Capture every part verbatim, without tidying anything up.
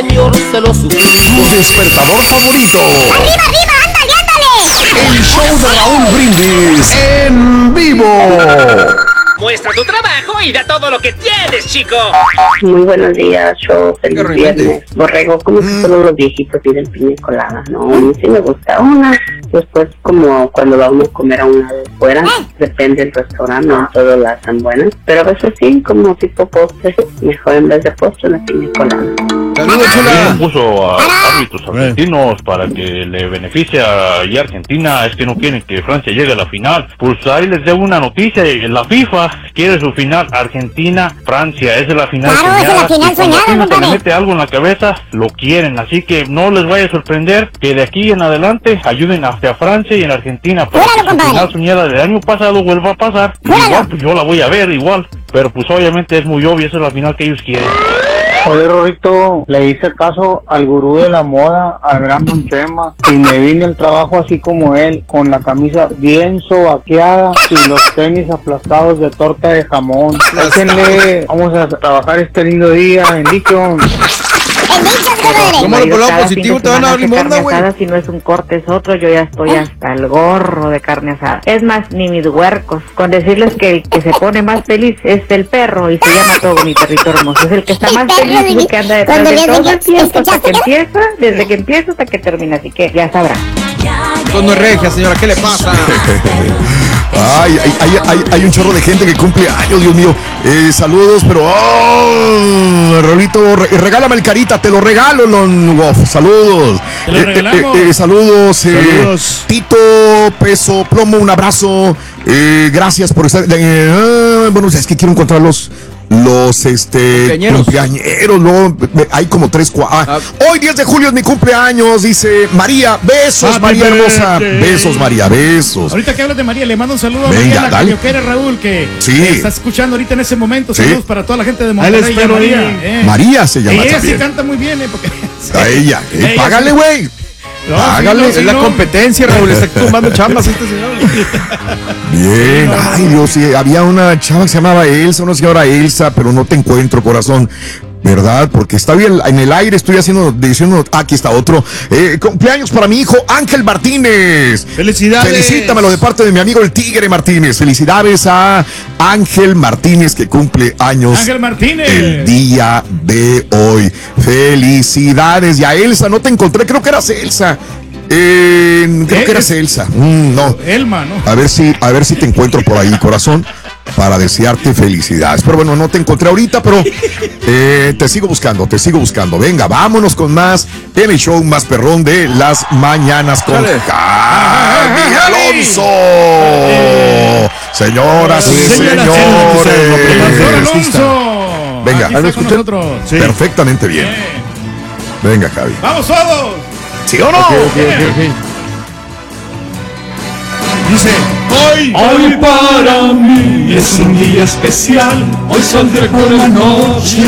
Celoso. Su despertador favorito. ¡Arriba, arriba! ¡Ándale, ándale! El show de Raúl Brindis en vivo. Muestra tu trabajo y da todo lo que tienes, chico. Muy buenos días, show. Feliz viernes. Borrego, como que Mm. solo los viejitos piden piña colada, ¿no? A mí sí me gusta una. Después, como cuando vamos a comer a una de fuera, depende del restaurante, no todas las están buenas. Pero a veces sí, como tipo postre, mejor en vez de postre, una piña colada. Saludos, chula. Puso a árbitros argentinos para que le beneficie a y Argentina. Es que no quieren que Francia llegue a la final. Pues ahí les debo una noticia. La FIFA quiere su final Argentina-Francia. Esa es la final Claro, esa es la final y cuando soñada, a FIFA se le compadre. mete algo en la cabeza, lo quieren. Así que no les vaya a sorprender que de aquí en adelante ayuden hacia Francia y en Argentina para Júralo, que su compadre. final soñada del año pasado vuelva a pasar. Júralo. Igual, pues yo la voy a ver igual. Pero pues obviamente es muy obvio. Esa es la final que ellos quieren. Joder, Rorrito, le hice caso al gurú de la moda, al gran Don Chema, y me vine al trabajo así como él, con la camisa bien sobaqueada y los tenis aplastados de torta de jamón. Déjenle, vamos a trabajar este lindo día en Dijon. ¡En dichos, compadre! Tómalo por el lado Cada positivo, fin de te van a dar semana hace limonda, carne güey. asada, si no es un corte es otro, yo ya estoy hasta el gorro de carne asada. Es más, ni mis huercos. Con decirles que el que se pone más feliz es el perro y se llama todo mi perrito hermoso. Es el que está El más perro feliz de y mi- el que anda detrás cuando de le todo hacen- el tiempo hasta que ¿escuchaste? empieza, desde que empieza hasta que termina. Así que ya sabrá. Esto no es regia, señora, ¿qué le pasa? Ay, hay, hay, hay, hay un chorro de gente que cumple años, Dios mío. Eh, saludos, pero oh, Rolito, re- regálame el carita, te lo regalo, Lon Wolf. Saludos. Te lo Eh, regalamos. eh, eh, saludos, eh, Saludos. Tito, Peso, Plomo, un abrazo. Eh, gracias por estar. eh, ah, bueno, es que quiero encontrar los. Los este Cumpleañeros. cumpleañeros, ¿no? Hay como tres, cuatro. Ah, hoy diez de julio es mi cumpleaños, dice María. Besos, Happy María hermosa. birthday. Besos, María, besos. Ahorita que hablas de María, le mando un saludo a Venga, María, la dale. carioquera, Raúl, que Sí. está escuchando ahorita en ese momento. Sí. Saludos para toda la gente de Ahí Monterrey. les y a espero María, ahí. eh. María se llama Y ella sí también. canta muy bien, eh, porque... A ella. Eh, Ella págale, sí. güey. No, Págale. sí, no, Es la no. competencia, Raúl, está tumbando chambas este señor. Bien. Ay, Dios, sí. Había una chava que se llamaba Elsa, una señora Elsa, pero no te encuentro, corazón. ¿Verdad? Porque está bien en el aire, estoy haciendo, diciendo, ah, aquí está otro. Eh, cumpleaños para mi hijo Ángel Martínez. ¡Felicidades! Felicítamelo de parte de mi amigo el Tigre Martínez. Felicidades a Ángel Martínez que cumple años Ángel Martínez. el día de hoy. Felicidades. Y a Elsa, no te encontré, creo que eras Elsa. Eh, creo ¿Eh? que eras Elsa. Mm, no. Elma, ¿no? A ver si, a ver si te encuentro por ahí, corazón, para desearte felicidades. Pero bueno, no te encontré ahorita, pero eh, te sigo buscando, te sigo buscando. Venga, vámonos con más en el show más perrón de las mañanas con Dale. Javi Alonso. Señoras y Señoras y señores. Pastor Alonso. Venga, Aquí ¿me está con escuchan? nosotros. Sí. Perfectamente bien. Bien. Venga, Javi. ¡Vamos todos! ¿Sí o no? Dice, hoy, Hoy para mí es un día especial, hoy saldré por la noche.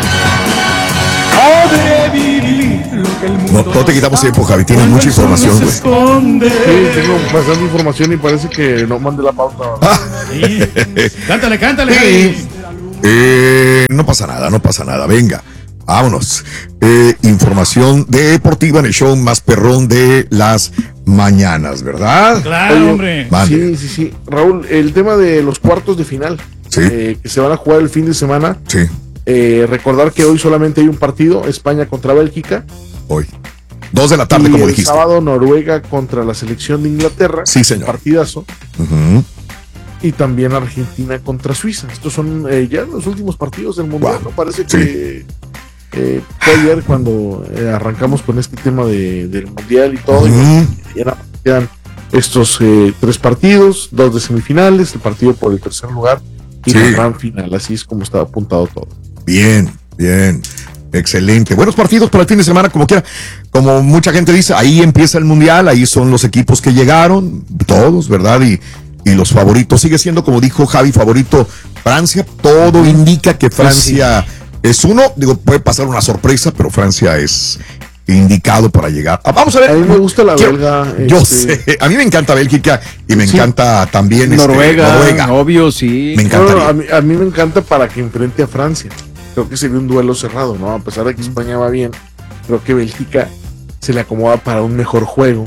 Podré vivir lo que el No, mundo no te quitamos tiempo, Javi. Tienes cuando mucha el sol información, se güey. esconde. Sí, tengo bastante información y parece que no mande la pauta. sí. Cántale, cántale, Sí. Javi. Eh, no pasa nada, no pasa nada. Venga, vámonos. Eh, información deportiva en el show más perrón de las mañanas, ¿verdad? Claro, Oye, hombre. Mande. Sí, sí, sí. Raúl, el tema de los cuartos de final, Sí. eh, que se van a jugar el fin de semana. Sí, Eh, recordar que hoy solamente hay un partido, España contra Bélgica. hoy. Dos de la tarde, y como el dijiste. sábado Noruega contra la selección de Inglaterra. Sí, señor. Partidazo. Ujú. Y también Argentina contra Suiza. Estos son eh, ya los últimos partidos del Mundial. Wow. ¿No? Parece que eh, fue ayer cuando eh, arrancamos con este tema de, del Mundial y todo. Ujú. Y ya nada más quedan estos eh, tres partidos, dos de semifinales, el partido por el tercer lugar y Sí. la gran final. Así es como está apuntado todo. Bien, bien. Excelente. Buenos partidos para el fin de semana, como quiera. Como mucha gente dice, ahí empieza el mundial, ahí son los equipos que llegaron, todos, ¿verdad? Y, y los favoritos. Sigue siendo, como dijo Javi, favorito Francia. Todo indica que Francia es uno. Digo, puede pasar una sorpresa, pero Francia es indicado para llegar. Ah, vamos a ver. A mí me gusta la Quiero- belga. Yo este, sé. A mí me encanta Bélgica y me Sí. encanta también este, Noruega, Noruega. obvio, sí. Me no, encantaría. no, a, mí, a mí me encanta para que enfrente a Francia. Creo que sería un duelo cerrado, ¿no? A pesar de que España va bien, creo que Bélgica se le acomoda para un mejor juego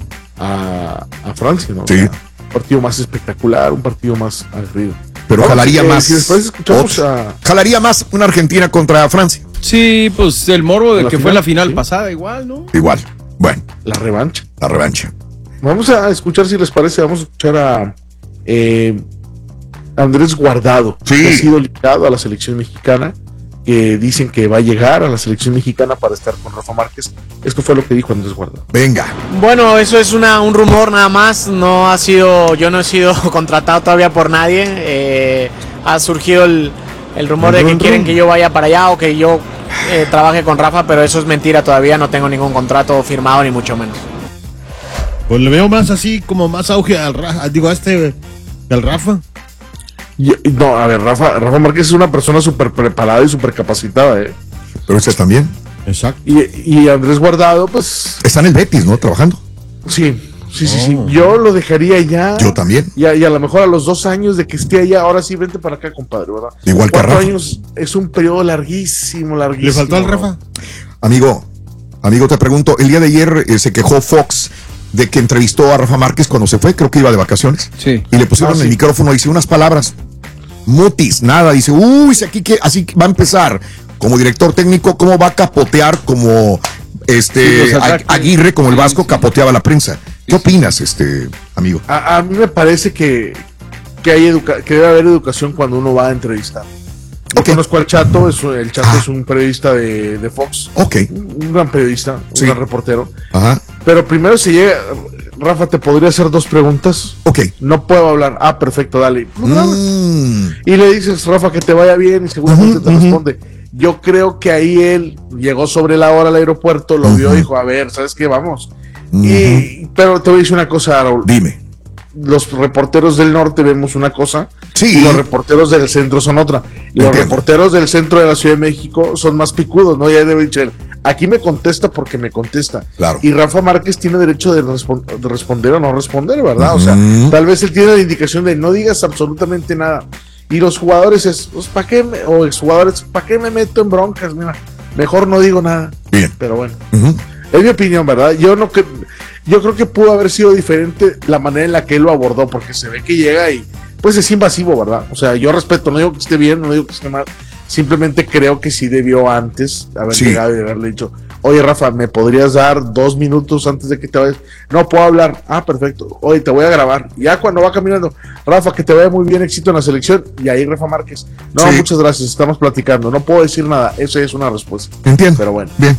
a, a Francia, ¿no? Sí. O sea, un partido más espectacular, un partido más aguerrido. Pero Vamos, jalaría eh, más. si después escuchamos otra. a Jalaría más una Argentina contra Francia. Sí, pues el morbo de ¿La que final? fue la final Sí. pasada, igual, ¿no? Igual. Bueno, la revancha. la revancha. Vamos a escuchar, si les parece, vamos a escuchar a eh, Andrés Guardado, Sí. que ha sido ligado a la selección mexicana, que dicen que va a llegar a la selección mexicana para estar con Rafa Márquez. Esto fue lo que dijo Andrés Guardado. Venga. Bueno, eso es una, un rumor nada más, no ha sido, yo no he sido contratado todavía por nadie, eh, ha surgido el, el rumor de que quieren que yo vaya para allá o que yo eh, trabaje con Rafa, pero eso es mentira, todavía no tengo ningún contrato firmado ni mucho menos. Pues le veo más así, como más auge al Rafa, digo a este, al Rafa. Y- y no, a ver, Rafa, Rafa Márquez es una persona súper preparada y súper capacitada, ¿eh? Pero ese también. Exacto. Y, y Andrés Guardado, pues Está en el Betis, ¿no? Trabajando. sí, sí, sí, sí. Oh. Yo lo dejaría ya. Yo también. Y a, y a lo mejor a los dos años de que esté allá, ahora sí, vente para acá, compadre, ¿verdad? Igual que a Cuatro Rafa. años es un periodo larguísimo, larguísimo. ¿Le faltó al ¿no? Rafa? Amigo, amigo, te pregunto, el día de ayer eh, se quejó Fox de que entrevistó a Rafa Márquez cuando se fue, creo que iba de vacaciones. Sí. Y le pusieron Ah, sí. el micrófono y dice unas palabras. Mutis, nada, dice, uy, si aquí que así va a empezar como director técnico, cómo va a capotear como Sí, este los A- ataques. Aguirre, como el Sí, Vasco sí. capoteaba la prensa. ¿Qué opinas, este amigo? A, a mí me parece que, que, hay educa que debe haber educación cuando uno va a entrevistar. Yo Ok. conozco al Chato, es, un- el Chato Ah. es un periodista de, de Fox, Ok, un un gran periodista, un Sí. gran reportero. ajá, Pero primero se llega, Rafa, ¿te podría hacer dos preguntas? ok. No puedo hablar. Ah, perfecto, dale. Mm, Y le dices, Rafa, que te vaya bien y seguramente Ujú, te ujú. responde. Yo creo que ahí él llegó sobre la hora al aeropuerto, lo vio Ujú. y dijo, a ver, ¿sabes qué? Vamos. ujú. Y, pero te voy a decir una cosa, Raúl. Dime. Los reporteros del norte vemos una cosa Sí. y los reporteros del centro son otra. Y los Entiendo. reporteros del centro de la Ciudad de México son más picudos, ¿no? Ya debe dicho él, aquí me contesta porque me contesta. Claro. Y Rafa Márquez tiene derecho de, respon- de responder o no responder, ¿verdad? O sea, Ujú. tal vez él tiene la indicación de no digas absolutamente nada. Y los jugadores es, pues, ¿para qué? Me, o exjugadores, ¿para qué me meto en broncas? Mira, mejor no digo nada. Bien. Pero bueno. Ujú. Es mi opinión, ¿verdad? Yo no cre- yo creo que pudo haber sido diferente la manera en la que él lo abordó, porque se ve que llega y pues es invasivo, ¿verdad? O sea, yo respeto, no digo que esté bien, no digo que esté mal, simplemente creo que sí debió antes haber Sí. llegado y haberle dicho, oye Rafa, ¿me podrías dar dos minutos antes de que te vayas? No puedo hablar. Ah, perfecto. Oye, te voy a grabar. Ya cuando va caminando, Rafa, que te vaya muy bien, éxito en la selección. Y ahí Rafa Márquez, no, Sí. muchas gracias, estamos platicando, no puedo decir nada. Esa es una respuesta. Entiendo. Pero bueno. Bien.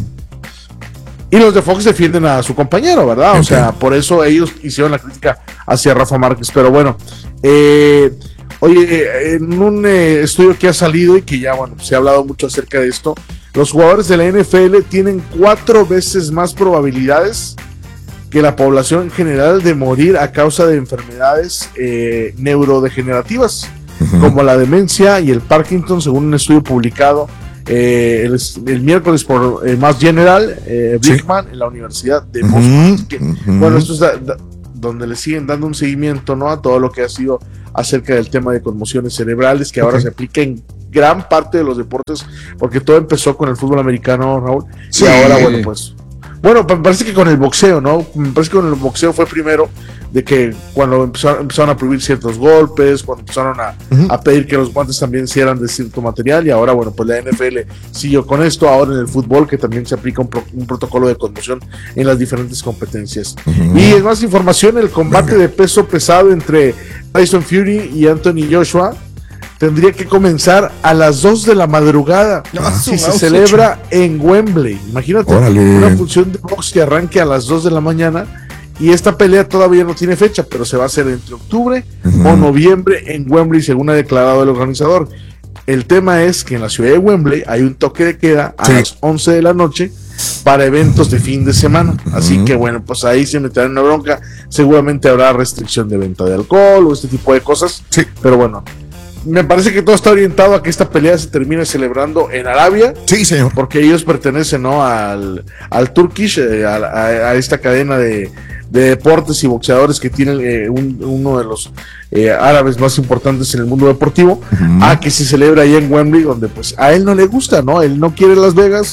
Y los de Fox defienden a su compañero, ¿verdad? O Entiendo. sea, por eso ellos hicieron la crítica hacia Rafa Márquez. Pero bueno, eh, oye, en un eh, estudio que ha salido y que ya, bueno, se ha hablado mucho acerca de esto, los jugadores de la N F L tienen cuatro veces más probabilidades que la población general de morir a causa de enfermedades eh, neurodegenerativas, Ujú. como la demencia y el Parkinson, según un estudio publicado eh, el, el miércoles por eh, Mass General, eh, Sí. Blickman, en la Universidad de Ujú, Boston. Así que, ujú. bueno, esto es da- da- donde le siguen dando un seguimiento, ¿no?, a todo lo que ha sido acerca del tema de conmociones cerebrales, que ahora Ok. se aplica en gran parte de los deportes, porque todo empezó con el fútbol americano, Raúl, Sí. y ahora, bueno, pues bueno, me parece que con el boxeo, ¿no? Me parece que con el boxeo fue primero, de que cuando empezaron, empezaron a prohibir ciertos golpes, cuando empezaron a, Ujú. a pedir que los guantes también sí eran de cierto material, y ahora, bueno, pues la N F L siguió con esto, ahora en el fútbol, que también se aplica un, pro- un protocolo de conmoción en las diferentes competencias. Ujú. Y en más información, el combate Venga. de peso pesado entre Tyson Fury y Anthony Joshua tendría que comenzar a las dos de la madrugada Ah, si se wow, celebra en Wembley. Imagínate, Órale. una función de box que arranque a las dos de la mañana, y esta pelea todavía no tiene fecha, pero se va a hacer entre octubre Ujú. o noviembre en Wembley, según ha declarado el organizador. El tema es que en la ciudad de Wembley hay un toque de queda a Sí. las once de la noche para eventos de fin de semana. Así Ujú. que bueno, pues ahí se meterá en una bronca. Seguramente habrá restricción de venta de alcohol o este tipo de cosas. Sí. Pero bueno, me parece que todo está orientado a que esta pelea se termine celebrando en Arabia, Sí, señor. porque ellos pertenecen, ¿no?, al, al Turkish, eh, a, a- a esta cadena de, de deportes y boxeadores que tienen eh, un- uno de los eh, árabes más importantes en el mundo deportivo, Ujú. a que se celebra ahí en Wembley, donde pues a él no le gusta, ¿no? Él no quiere Las Vegas,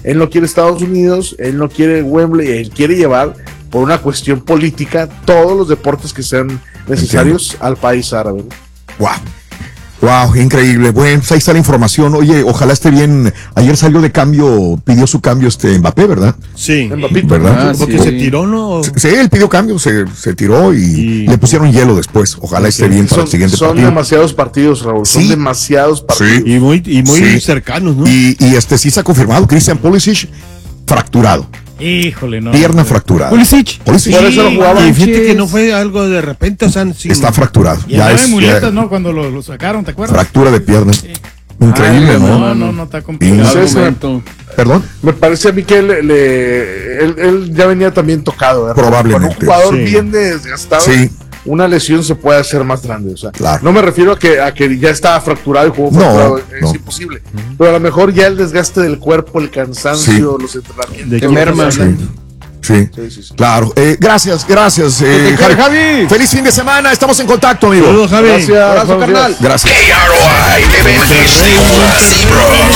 él no quiere Estados Unidos, él no quiere Wembley, él quiere llevar por una cuestión política todos los deportes que sean necesarios Entiendo. al país árabe. Wow. Wow, increíble. Bueno, pues ahí está la información. Oye, ojalá esté bien. Ayer salió de cambio, pidió su cambio este Mbappé, ¿verdad? Sí. Mbappé, ¿verdad? Ah, porque sí. se tiró, ¿no? Sí, él pidió cambio, se, se tiró y, y le pusieron hielo después. Ojalá esté bien para son, el siguiente son partido. Son demasiados partidos, Raúl. Sí. Son demasiados partidos. Sí. Y muy, y muy sí. cercanos, ¿no? Y, y este sí se ha confirmado, Christian Pulisic fracturado. Híjole, no. Pierna fracturada. Pulisic. Pulisic. Por eso lo jugaba. Y fíjate que no fue algo de repente, o sea, sí. Está fracturado. Y ya es, muletas, ya, ¿no? Cuando lo, lo sacaron, ¿te acuerdas? Fractura de pierna. Sí. Increíble, Ay, ¿no? No, no, no, está complicado. Me, ¿Perdón? Me parece a mí que él, le, él, él ya venía también tocado. ¿verdad? Probablemente. Cuando un jugador sí. bien desgastado, sí. una lesión se puede hacer más grande. O sea, claro. no me refiero a que, a que ya estaba fracturado y jugó no, fracturado. Es no. imposible. Uh-huh. Pero a lo mejor ya el desgaste del cuerpo, el cansancio, sí. los entrenamientos. De merma. Sí, sí, sí, sí. Claro. Eh, gracias, gracias, eh, Javi. Javi. Feliz fin de semana. Estamos en contacto, amigo. Saludos, Javi. Gracias, abrazo, carnal. Gracias. K R O I de Houston.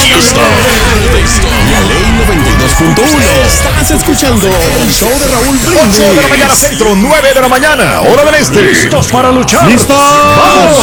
La ley noventa y dos punto uno. Estás escuchando el show de Raúl Brindis. ocho de la mañana centro, nueve de la mañana, hora del este. ¿Listos para luchar? ¡Listos! ¡Vamos!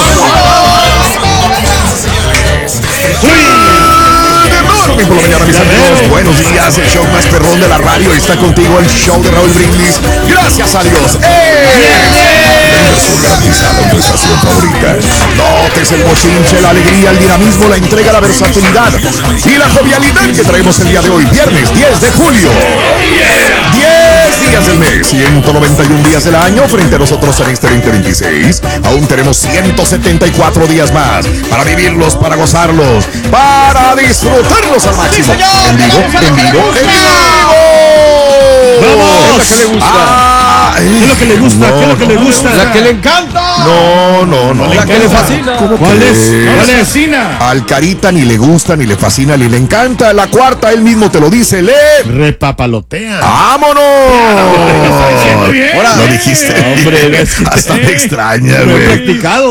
Por la mañana, mis amigos, buenos días, el show más perrón de la radio está contigo, el show de Raúl Brindis. Gracias a Dios. Garantizada en tu estación favorita. Notes el bochinche, la alegría, el dinamismo, la entrega, la versatilidad y la jovialidad que traemos el día de hoy, viernes diez de julio. diez días del mes, ciento noventa y uno días del año frente a nosotros en este veinte veintiséis. Aún tenemos ciento setenta y cuatro días más para vivirlos, para gozarlos, para disfrutarlos al máximo. En vivo, en vivo, en vivo. ¡Vamos! ¿Qué es lo que le gusta? Ah, ¿Qué es lo que le gusta? no, ¿Qué es lo que le no, gusta? La que le encanta. No, no, no. La que le fascina. ¿Cuál es? ¿Cuál es? fascina? Al Carita ni le gusta, ni le fascina, ni le encanta. La cuarta, él mismo te lo dice, le repapalotea. ¡Vámonos! Lo está diciendo bien. Lo dijiste. Hombre, hasta me extraña, güey. Practicado.